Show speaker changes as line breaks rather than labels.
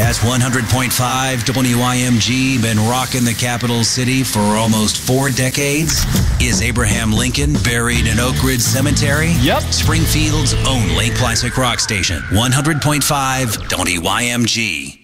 Has 100.5 WYMG been rocking the capital city for almost 4 decades? Is Abraham Lincoln buried in Oak Ridge Cemetery?
Yep.
Springfield's only classic rock station, 100.5 WYMG.